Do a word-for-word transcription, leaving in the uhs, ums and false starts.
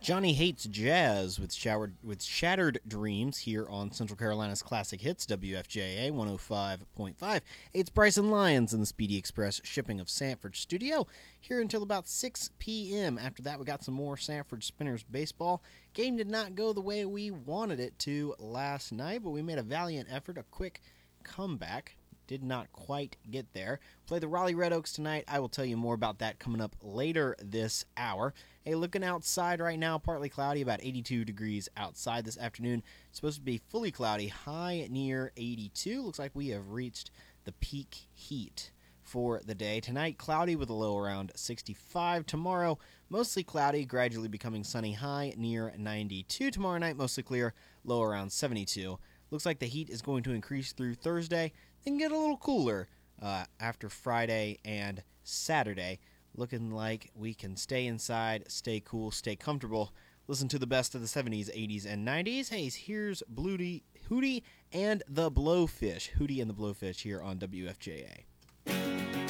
Johnny Hates Jazz with showered, with Shattered Dreams here on Central Carolina's Classic Hits, W F J A one oh five point five. It's Bryson Lyons in the Speedy Express shipping of Sanford studio here until about six p.m. After that, we got some more Sanford Spinners baseball. Game did not go the way we wanted it to last night, but we made a valiant effort, a quick comeback. Did not quite get there. Play the Raleigh Red Oaks tonight. I will tell you more about that coming up later this hour. Hey, looking outside right now, partly cloudy, about eighty-two degrees outside this afternoon. It's supposed to be fully cloudy, high near eighty-two. Looks like we have reached the peak heat for the day. Tonight, cloudy with a low around sixty-five. Tomorrow, mostly cloudy, gradually becoming sunny, high near ninety-two. Tomorrow night, mostly clear, low around seventy-two. Looks like the heat is going to increase through Thursday, then get a little cooler uh, after Friday and Saturday. Looking like we can stay inside, stay cool, stay comfortable. Listen to the best of the seventies, eighties, and nineties. Hey, here's Bluty, Hootie and the Blowfish. Hootie and the Blowfish here on W F J A.